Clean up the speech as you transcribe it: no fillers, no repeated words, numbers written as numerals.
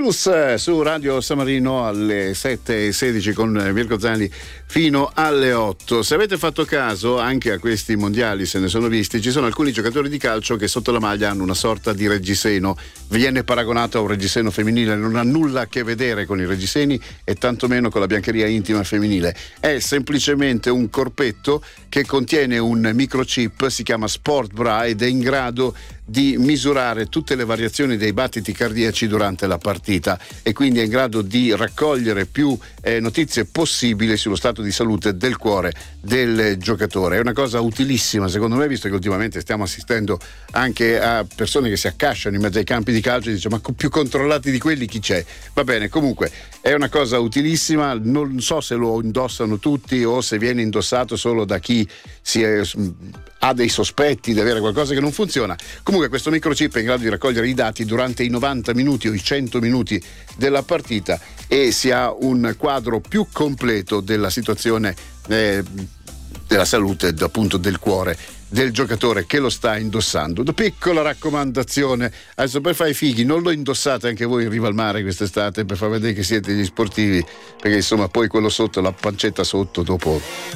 Virus su Radio San Marino alle 7:16 con Mirko Zanni fino alle 8. Se avete fatto caso anche a questi mondiali, se ne sono visti, ci sono alcuni giocatori di calcio che sotto la maglia hanno una sorta di reggiseno, viene paragonato a un reggiseno femminile, non ha nulla a che vedere con i reggiseni e tantomeno con la biancheria intima femminile, è semplicemente un corpetto che contiene un microchip, si chiama Sport Bra ed è in grado di misurare tutte le variazioni dei battiti cardiaci durante la partita e quindi è in grado di raccogliere più notizie possibili sullo stato di salute del cuore del giocatore. È una cosa utilissima secondo me, visto che ultimamente stiamo assistendo anche a persone che si accasciano in mezzo ai campi di calcio e dicono ma più controllati di quelli chi c'è? Va bene, comunque è una cosa utilissima, non so se lo indossano tutti o se viene indossato solo da chi ha dei sospetti di avere qualcosa che non funziona. Comunque questo microchip è in grado di raccogliere i dati durante i 90 minuti o i 100 minuti della partita e si ha un quadro più completo della situazione della salute appunto del cuore del giocatore che lo sta indossando. Una piccola raccomandazione, adesso per fare i fighi non lo indossate anche voi in riva al mare quest'estate per far vedere che siete gli sportivi, perché insomma poi quello sotto, la pancetta sotto dopo